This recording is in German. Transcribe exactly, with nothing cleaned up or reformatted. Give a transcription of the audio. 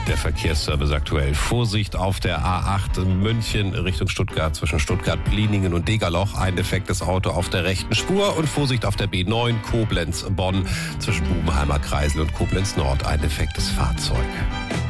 Der Verkehrsservice aktuell. Vorsicht auf der A acht München Richtung Stuttgart zwischen Stuttgart-Pliningen und Degerloch. Ein defektes Auto auf der rechten Spur. Und Vorsicht auf der B neun Koblenz-Bonn zwischen Bubenheimer Kreisel und Koblenz Nord. Ein defektes Fahrzeug.